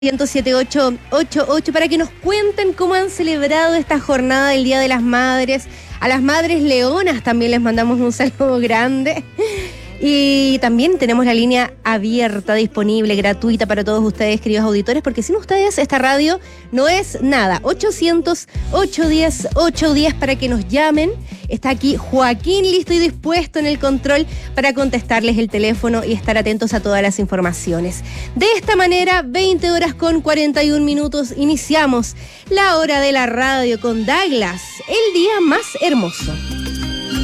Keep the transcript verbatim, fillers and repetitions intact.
ciento siete ocho ocho ocho para que nos cuenten cómo han celebrado esta jornada del Día de las Madres. A las Madres Leonas también les mandamos un saludo grande. Y también tenemos la línea abierta, disponible, gratuita para todos ustedes, queridos auditores, porque sin ustedes esta radio no es nada. ochocientos, ochocientos diez, ochocientos diez para que nos llamen. Está aquí Joaquín listo y dispuesto en el control para contestarles el teléfono y estar atentos a todas las informaciones. De esta manera, veinte horas con cuarenta y un minutos, iniciamos la hora de la radio con Douglas, el día más hermoso.